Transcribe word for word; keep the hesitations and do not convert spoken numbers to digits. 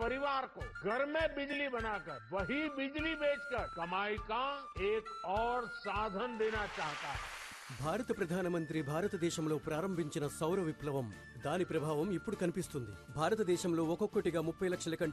परिवार को घर में बिजली बनाकर वही बिजली बेचकर कमाई का एक और साधन देना चाहता है। భారత ప్రధానమంత్రి భారతదేశంలో ప్రారంభించిన సౌర విప్లవం దాని ప్రభావం ఇప్పుడు కనిపిస్తుంది. భారతదేశంలో ఒక్కొక్కటిగా ముప్పై లక్షల